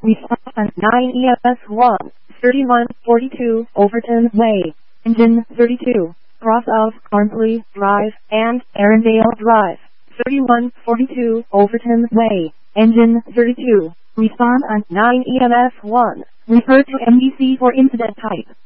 Respond on 9 EMS 1, 3142 Overton Way, Engine 32, cross of Carnsley Drive and Arundel Drive, 3142 Overton Way, Engine 32. Respond on 9 EMS 1. Refer to MDC for incident type.